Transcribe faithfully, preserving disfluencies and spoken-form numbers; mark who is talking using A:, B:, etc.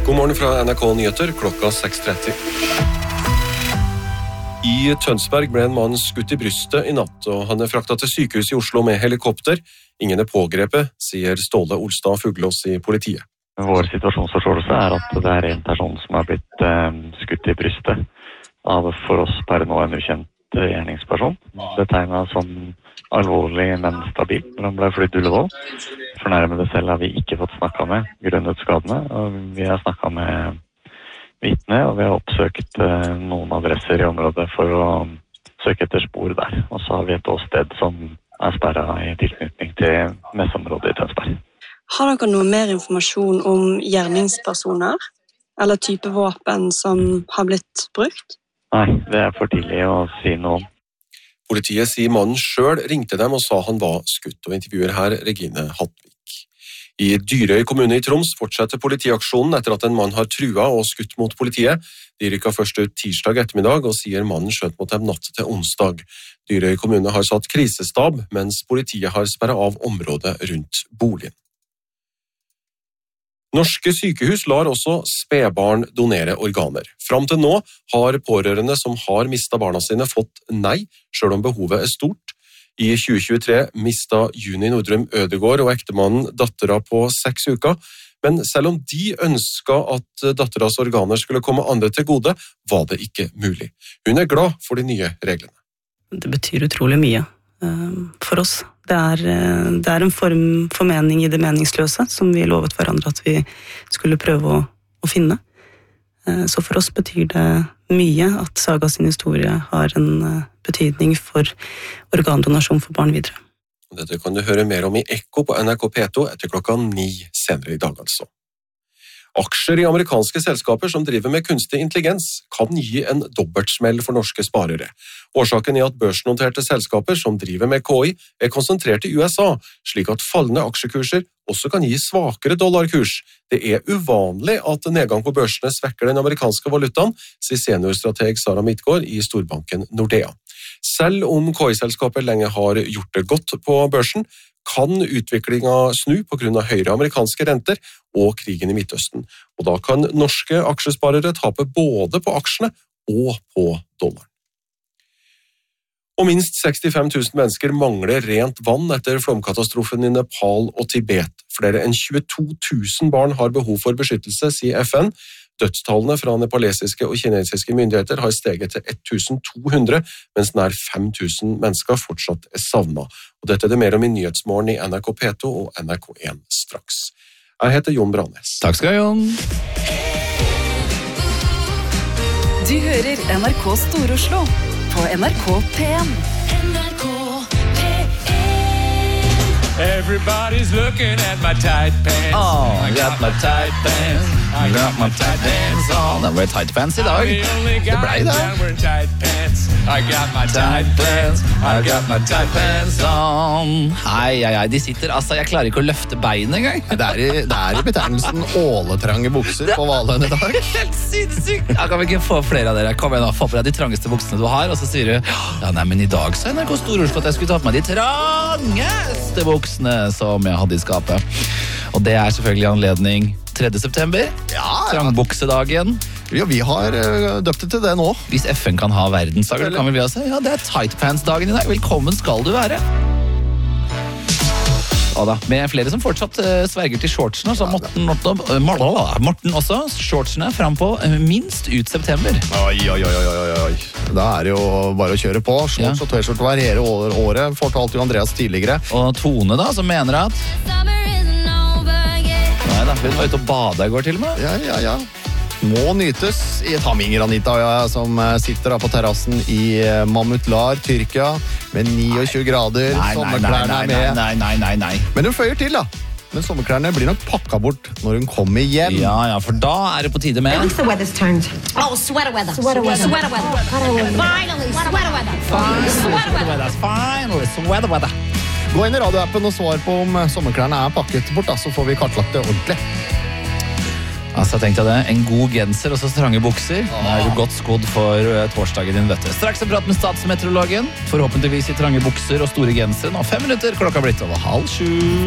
A: God morgen fra N R K Nyheter, klokka seks tretti. I Tønsberg ble en mann skutt i brystet i natt, og han er fraktet til sykehus i Oslo med helikopter. Ingen er pågrepet, sier Ståle Olstad Fuglås i politiet.
B: Vår situasjonsforståelse er at det er en person som har blitt eh, skutt i brystet av for oss per nå en ukjent gjerningsperson. Betegnet som alvorlig, men stabil. Han ble flyttet til Ullevål. Fornærmede selv har vi ikke fått snakket med grunnet skadene, og vi har snakket med vitne, og vi har oppsøkt eh, noen adresser i området for å søke etter spor der. Og så har vi et åsted som er sperret i tilknytning til messeområdet i Tønsberg.
C: Har dere noe mer informasjon om gjerningspersoner, eller type våpen som har blitt brukt?
B: Nei, det er for tidlig å si noe om.
A: Politiet sier mannen selv ringte dem og sa han var skutt, og intervjuer her Regine Hattvik. I Dyrøy kommune i Troms fortsetter politiaksjonen etter at en mann har trua og skutt mot politiet. De rykket først ut tirsdag ettermiddag og sier mannen skjøt mot dem natt til onsdag. Dyrøy kommune har satt krisestab, mens politiet har sperret av området rundt boligen. Norske sykehus lar også spedbarn donere organer. Fram til nå har pårørende som har mistet barna sine fått nei, selv om behovet er stort. I tjue tjuetre mistet Juni Nordrum Ødegård og ektemannen dattera på seks uker, men selv om de ønsket at datteras organer skulle komme andre til gode, var det ikke mulig. Hun er glad for de nye reglene.
D: Det betyr utrolig mye for oss. Det er, det er en form for mening i det meningsløse, som vi lovet hverandre at vi skulle prøve å, å finne. Så for oss betyr det mye at Saga sin historie har en betydning for organdonasjon for barn videre.
A: Dette kan du høre mer om i Ekko på N R K P to etter klokka ni senere i dag altså. Aksjer i amerikanske selskaper som driver med kunstig intelligens kan gi en dobbeltsmell for norske sparere. Årsaken er at børsnoterte selskaper som driver med K I er konsentrert i U S A, slik at fallende aksjekurser også kan gi svakere dollarkurs. Det er uvanlig at nedgang på børsene svekker den amerikanske valutaen, sier seniorstrateg Sara Midtgaard i storbanken Nordea. Selv om K I-selskaper lenge har gjort det godt på børsen, kan utviklingen snu på grunn av høyere amerikanske renter og krigen i Midtøsten. Og da kan norske aksjesparere tape både på aksjene og på dollaren. Og minst sekstifem tusen mennesker mangler rent vann etter flomkatastrofen i Nepal og Tibet. Flere enn tjueto tusen barn har behov for beskyttelse, sier F N. Dødstallene fra nepalesiske og kinesiske myndigheter har steget til ett tusen to hundre, mens nær fem tusen mennesker fortsatt er savnet. Og dette er det mer om i Nyhetsmorgen i N R K P to og N R K en straks. Jeg heter Jon Brannes.
E: Takk skal du, Jon.
F: Du hører N R K Stor-Oslo på N R K P en. N R K P en.
G: Everybody's looking at my tight pants.
E: Oh, I got my tight pants. I got my tight pants on. Det ble tight pants i dag. Det ble det.
G: I got my tight pants.
E: I got my tight pants on. Hei, hei, hei, de sitter, altså, jeg klarer ikke å løfte beinet engang.
H: Det er i, det er i betegnelsen åletrange bukser på Valøen i dag.
E: Helt sinnssykt. Ja, kan vi ikke få flere av dere? Kom igjen, få på deg de trangeste buksene du har, og så sier du, ja, nei, men i dag så er N R K Stor-Oslo at jeg skulle ta på meg de trangeste buksene som jeg hadde i skapet. Og det er selvfølgelig anledning tredje september,
H: ja, ja.
E: Trangbuksedagen.
H: Ja, vi har uh, døpt det til det nå.
E: Hvis F N kan ha verdensdager, kan vi også. Ja, det er tightpants-dagen i dag. Velkommen skal du være. Og da, med flere som fortsatt uh, sverger til shortsene, så Morten, Morten, uh, Morten også, shortsene frem på uh, minst ut september.
H: Oi, oi, oi, oi, oi. Da er det jo bare å kjøre på. Shorts ja. Og t-skjort hver hele året, fortalte jo Andreas tidligere.
E: Og Tone da, som mener at... Nei da, hun var ute og bade i går til og med.
H: Ja, ja, ja. Må nytes. Jeg tar med Inger Anita og jeg, som sitter da på terrassen i Mamutlar, Tyrkia, med tjueni grader.
E: Nei, nei, nei, nei, nei, nei, nei, nei.
H: Men hun føyer til da. Men sommerklærne blir nok pakket bort når hun kommer hjem.
E: Ja, ja, for da er det på tide med...
I: At least the weather's turned. Oh, sweater weather. Sweater weather. Sweater weather. Finally, sweater weather.
E: Sweater weather. Finally, sweater weather.
H: Gå inn i radioappen og svar på om sommerklærne er pakket bort, da, så får vi kartlagt det ordentlig.
E: Altså, tenkte jeg det. En god genser og så trange bukser. Nå er du godt skodd for torsdagen din, vet du. Straks en prat med statsmeteorologen. Forhåpentligvis i trange bukser og store gensere. Nå fem minutter, klokka blitt over halv sju.